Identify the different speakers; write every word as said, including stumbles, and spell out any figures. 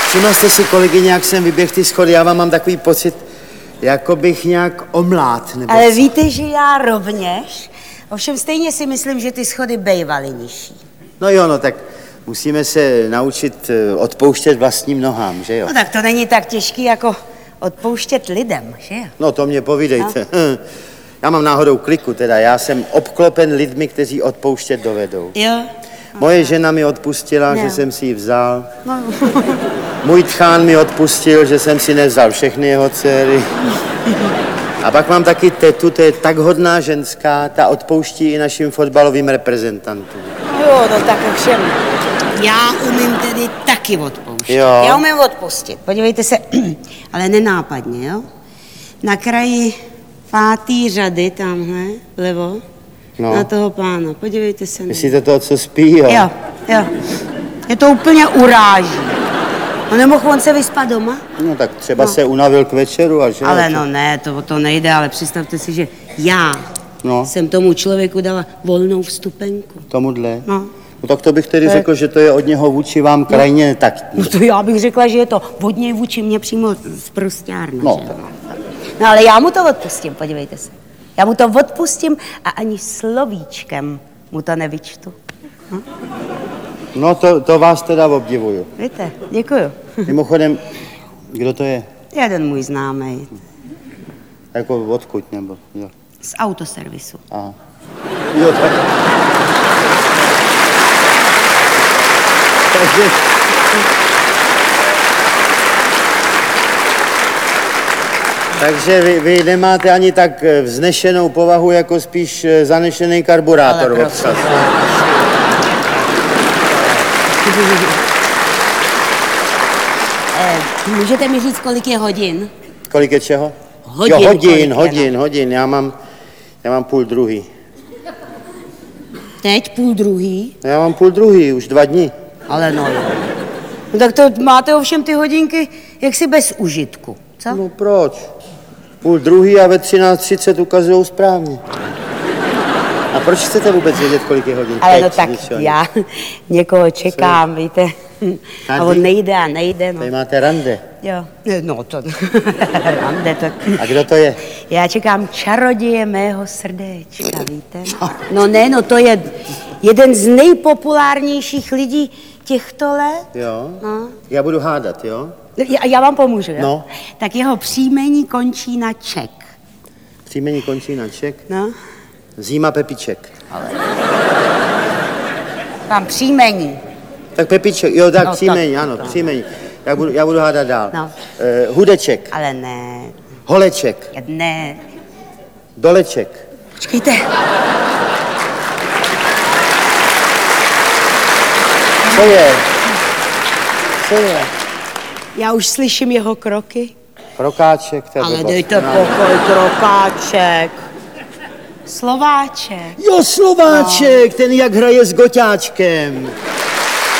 Speaker 1: Všimla jste si, kolegyně, jak jsem vyběhl ty schody, já vám mám takový pocit, jako bych nějak omlát, nebo
Speaker 2: Ale
Speaker 1: co?
Speaker 2: víte, že já rovněž, ovšem stejně si myslím, že ty schody bejvaly nižší.
Speaker 1: No jo, no tak musíme se naučit odpouštět vlastním nohám, že jo?
Speaker 2: No tak to není tak těžký, jako odpouštět lidem, že jo?
Speaker 1: No to mě povídejte. No. Já mám náhodou kliku, teda já jsem obklopen lidmi, kteří odpouštět dovedou.
Speaker 2: Jo?
Speaker 1: Moje žena mi odpustila,
Speaker 2: No.
Speaker 1: že jsem si ji vzal.
Speaker 2: No.
Speaker 1: Můj tchán mi odpustil, že jsem si nevzal všechny jeho dcery. A pak mám taky tetu, to je tak hodná ženská, ta odpouští i našim fotbalovým reprezentantům.
Speaker 2: Jo, no tak ovšem, já umím tedy taky odpouštět.
Speaker 1: Jo.
Speaker 2: Já umím odpustit, podívejte se, ale nenápadně, jo? Na kraji pátý řady tamhle, vlevo,
Speaker 1: No.
Speaker 2: na toho pána, podívejte se.
Speaker 1: Myslíte to, co spí, jo?
Speaker 2: Jo, jo. Je to úplně uráží. No nemohl on se vyspat doma?
Speaker 1: No tak třeba
Speaker 2: No.
Speaker 1: se unavil k večeru a že?
Speaker 2: Ale no ne, to o to nejde, ale představte si, že já
Speaker 1: No.
Speaker 2: jsem tomu člověku dala volnou vstupenku.
Speaker 1: Tomuhle?
Speaker 2: No.
Speaker 1: No tak to bych tedy
Speaker 2: To je-
Speaker 1: řekl, že to je od něho vůči vám krajně taktní.
Speaker 2: No to já bych řekla, že je to od něj vůči mě přímo z prostárny.
Speaker 1: No.
Speaker 2: že? No ale já mu to odpustím, podívejte se. Já mu to odpustím a ani slovíčkem mu to nevyčtu.
Speaker 1: No to, to vás teda obdivuju.
Speaker 2: Víte, děkuju.
Speaker 1: Mimochodem, kdo to je?
Speaker 2: Jeden můj známý
Speaker 1: Jako odkud nebo? Jo.
Speaker 2: z autoservisu.
Speaker 1: Aha. Jo, tak... Takže... Takže vy, vy nemáte ani tak vznešenou povahu, jako spíš zanešený karburátor
Speaker 2: Ale
Speaker 1: občas.
Speaker 2: prosím. Eh, Můžete mi říct, kolik je hodin?
Speaker 1: Kolik je čeho?
Speaker 2: Hodin,
Speaker 1: Jo,
Speaker 2: kolik
Speaker 1: hodin,
Speaker 2: je,
Speaker 1: hodin,
Speaker 2: no.
Speaker 1: hodin. Já mám, já mám půl druhý.
Speaker 2: Teď půl druhý,
Speaker 1: Já mám půl druhý, už dva dny.
Speaker 2: ale no jo. No tak to máte ovšem ty hodinky jaksi bez užitku, co?
Speaker 1: No proč? Půl druhý a ve třináct třicet ukazujou správně. A proč chcete vůbec vědět, kolik je hodin?
Speaker 2: Ale
Speaker 1: Teď,
Speaker 2: no tak
Speaker 1: ničeho.
Speaker 2: já někoho čekám, víte. A
Speaker 1: Tady?
Speaker 2: on nejde a nejde, no.
Speaker 1: Tady máte rande.
Speaker 2: Jo, no to, rande to.
Speaker 1: A kdo to je?
Speaker 2: Já čekám čaroděje mého srdéčka, víte. No ne, no to je jeden z nejpopulárnějších lidí těchto let.
Speaker 1: Jo?
Speaker 2: No.
Speaker 1: Já budu hádat, jo?
Speaker 2: Já, já vám pomůžu, jo?
Speaker 1: No.
Speaker 2: Tak jeho příjmení končí na Ček.
Speaker 1: Příjmení končí na Ček.
Speaker 2: No.
Speaker 1: Zíma Pepiček.
Speaker 2: Tam příjmení.
Speaker 1: Tak Pepiček, jo, tak
Speaker 2: No,
Speaker 1: příjmení,
Speaker 2: tak,
Speaker 1: ano,
Speaker 2: tak.
Speaker 1: příjmení. Já budu, já budu hádat dál.
Speaker 2: No.
Speaker 1: Eh, hudeček,
Speaker 2: Ale ne,
Speaker 1: holeček,
Speaker 2: ne.
Speaker 1: doleček.
Speaker 2: Počkejte.
Speaker 1: Co je? Co je?
Speaker 2: Já už slyším jeho kroky.
Speaker 1: Krokáček, to je
Speaker 2: Ale
Speaker 1: blbost.
Speaker 2: dejte pokoj, krokáček. Slováček.
Speaker 1: Jo, Slováček, ten jak hraje s Goťáčkem.